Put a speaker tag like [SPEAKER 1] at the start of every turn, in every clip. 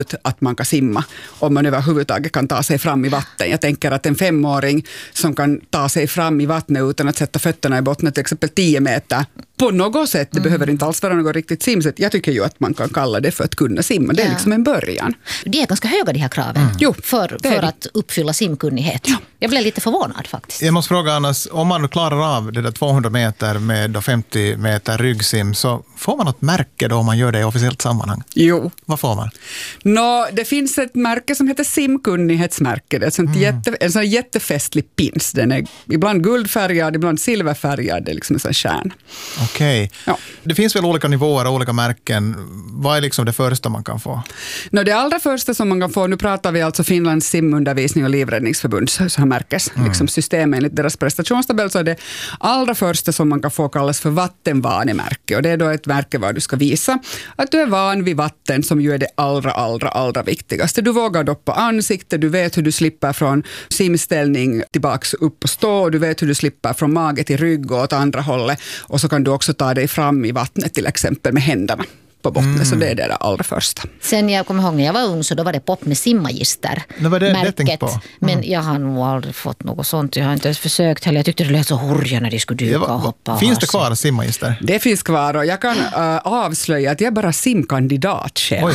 [SPEAKER 1] att man kan simma om man överhuvudtaget kan ta sig fram i vatten. Jag tänker att en 5-åring som kan ta sig fram i vattnet utan att sätta fötterna i botten, till exempel 10 meter, på något sätt, det behöver inte alls vara något riktigt simsätt. Jag tycker ju att man kan kalla det för att kunna simma. Det är liksom en början.
[SPEAKER 2] Det är ganska höga de här kraven för att uppfylla simkunnighet.
[SPEAKER 1] Ja.
[SPEAKER 2] Jag blev lite förvånad faktiskt.
[SPEAKER 3] Jag måste fråga Annas, om man klarar av det där 200 meter med 50 meter ryggsim, så får man något märke då om man gör det i officiellt sammanhang?
[SPEAKER 1] Jo.
[SPEAKER 3] Vad får man?
[SPEAKER 1] Det finns ett märke som heter simkunnighetsmärke. Det är en sån jättefestlig pins. Den är ibland guldfärgad, ibland silverfärgad. Det är liksom en sån kärn.
[SPEAKER 3] Okej.
[SPEAKER 1] Ja.
[SPEAKER 3] Det finns väl olika nivåer och olika märken. Vad är liksom det första man kan få?
[SPEAKER 1] Det allra första som man kan få, nu pratar vi alltså Finlands simundervisning och livräddningsförbund, så här märkes liksom system enligt deras prestationstabell, så är det allra första som man kan få kallas för vattenvanemärke. Och det är då ett märke var du ska visa att du är van vid vatten, som ju är det allra viktigaste. Du vågar doppa ansiktet, du vet hur du slipper från simställning tillbaks upp och stå, du vet hur du slipper från mage till rygg och åt andra hållet, och så kan du också ta dig fram i vattnet till exempel med händerna på botten, så det är det allra första.
[SPEAKER 2] Sen jag kommer ihåg när jag var ung, så då var det pop med simmagister.
[SPEAKER 3] Det var det jag tänkte på.
[SPEAKER 2] Men jag har nog aldrig fått något sånt. Jag har inte ens försökt heller. Jag tyckte det lät så horja när de skulle dyka och hoppa.
[SPEAKER 3] Finns det kvar simmagister?
[SPEAKER 1] Det finns kvar, och jag kan avslöja att jag är bara simkandidat själv.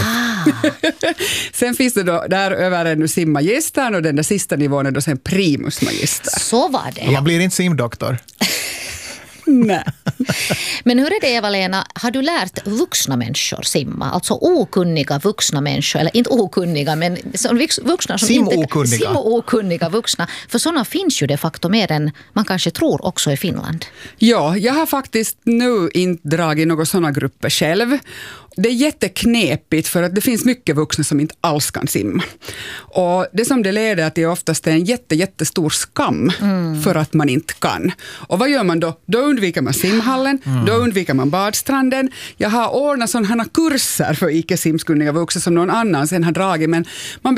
[SPEAKER 1] Sen finns det då där över ännu simmagistern, och den där sista nivån är då sen primusmagister.
[SPEAKER 2] Så var det.
[SPEAKER 3] Man blir inte simdoktor.
[SPEAKER 1] Nej.
[SPEAKER 2] Men hur är det, Eva-Lena? Har du lärt vuxna människor simma? Alltså okunniga vuxna människor, eller inte okunniga, men vuxna som simokunniga vuxna. För sådana finns ju de facto mer än man kanske tror också i Finland.
[SPEAKER 1] Ja, jag har faktiskt nu inte dragit några sådana grupper själv. Det är jätteknepigt, för att det finns mycket vuxna som inte alls kan simma. Och det som det leder till är oftast en jättestor skam för att man inte kan. Och vad gör man då? Då undviker man simhallen, då undviker man badstranden. Jag har ordnat sådana kurser för icke-simskunniga vuxna som någon annan sen har dragit, men man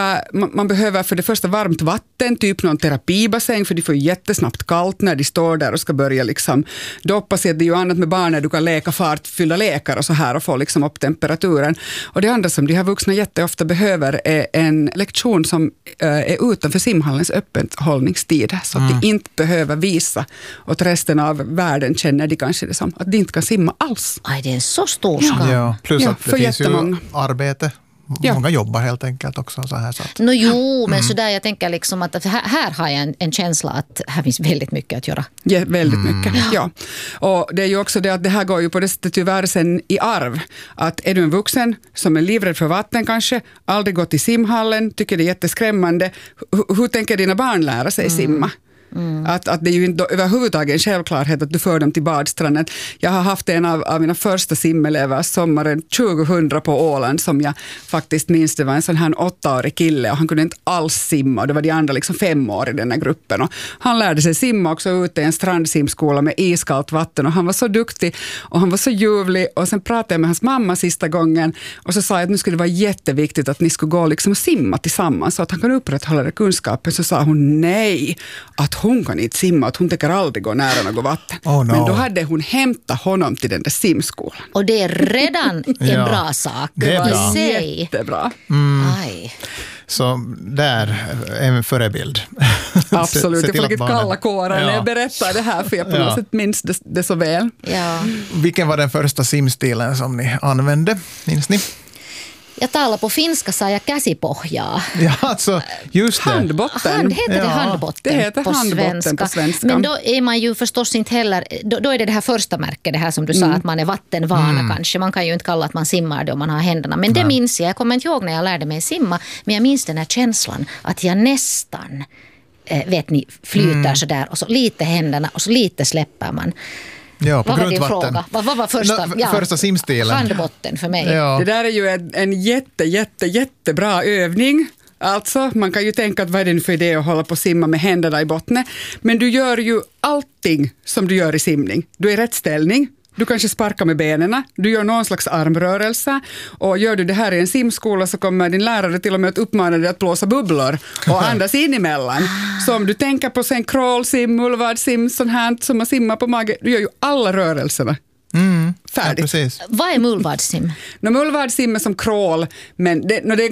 [SPEAKER 1] behöver för det första varmt vatten, typ någon terapibassäng, för de får jättesnabbt kallt när de står där och ska börja liksom doppa sig. Det är ju annat med barn när du kan leka fartfyllda lekar och så här och få liksom upp temperaturen. Och det andra som de här vuxna jätteofta behöver är en lektion som är utanför simhallens öppethållningstid, så att de inte behöver visa åt resten av världen, känner de kanske det som att de inte kan simma alls.
[SPEAKER 2] Aj, det är en så stor skam.
[SPEAKER 3] Ja, plus att det finns ju arbete.
[SPEAKER 1] Ja.
[SPEAKER 3] Många jobbar helt enkelt också så här. Så att.
[SPEAKER 2] Men sådär, jag tänker liksom att här har jag en känsla att här finns väldigt mycket att göra.
[SPEAKER 1] Ja, väldigt mycket, ja. Och det är ju också det att det här går ju på det sättet tyvärr sen i arv. Att är du en vuxen som är livrädd för vatten kanske, aldrig gått i simhallen, tycker det är jätteskrämmande, hur tänker dina barn lära sig simma? Att det är ju inte överhuvudtaget en självklarhet att du för dem till badstranden. Jag har haft en av mina första simelever sommaren 2000 på Åland, som jag faktiskt minns. Det var en sån här 8-årig kille, och han kunde inte alls simma, och det var de andra liksom 5 år i den här gruppen, och han lärde sig simma också ute i en strandsimskola med iskallt vatten, och han var så duktig och han var så ljuvlig. Och sen pratade jag med hans mamma sista gången, och så sa jag att nu skulle det vara jätteviktigt att ni skulle gå liksom och simma tillsammans så att han kan upprätthålla den kunskapen. Så sa hon nej, att hon kan inte simma, att hon tänker aldrig gå nära något vatten.
[SPEAKER 3] Oh, no.
[SPEAKER 1] Men då hade hon hämtat honom till den där simskolan.
[SPEAKER 2] Och det är redan en bra sak.
[SPEAKER 3] Det är bra.
[SPEAKER 1] Jättebra.
[SPEAKER 2] Aj.
[SPEAKER 3] Så där är en förebild.
[SPEAKER 1] Absolut, jag får lite
[SPEAKER 3] barnen...
[SPEAKER 1] kalla kårar när jag berättar det här, för jag på något sätt minns det så väl.
[SPEAKER 2] Ja.
[SPEAKER 3] Vilken var den första simstilen som ni använde? Minns ni?
[SPEAKER 2] Jag talar på finska, sa jag käsipohjaa.
[SPEAKER 3] Ja, alltså, just det.
[SPEAKER 1] Handbotten.
[SPEAKER 2] Heter det handbotten?
[SPEAKER 1] Det heter
[SPEAKER 2] på
[SPEAKER 1] handbotten på svenska.
[SPEAKER 2] Men då är man ju förstås inte heller, då är det här första märket, det här som du sa, att man är vattenvana kanske. Man kan ju inte kalla att man simmar då man har händerna. Men det minns jag kommer inte ihåg när jag lärde mig simma, men jag minns den här känslan att jag nästan, vet ni, flyter så där, och så lite händerna och så lite släpper man.
[SPEAKER 3] Ja, på
[SPEAKER 2] vad var din
[SPEAKER 3] grundvatten.
[SPEAKER 2] fråga? Vad var första,
[SPEAKER 3] första simstilen?
[SPEAKER 2] Handbotten för mig.
[SPEAKER 3] Ja.
[SPEAKER 1] Det där är ju en jättebra övning. Alltså, man kan ju tänka att vad är det för idé att hålla på och simma med händerna i botten. Men du gör ju allting som du gör i simning. Du är i rätt ställning. Du kanske sparkar med benen, du gör någon slags armrörelse, och gör du det här i en simskola så kommer din lärare till och med att uppmana dig att blåsa bubblor och andas in emellan. Så om du tänker på sen crawlsim, mullvadsim, sånt här som man simmar på mage, du gör ju alla rörelserna Färdigt.
[SPEAKER 3] Ja, precis.
[SPEAKER 2] Vad är mullvadssim?
[SPEAKER 1] Mullvadssim är som crawl, men det är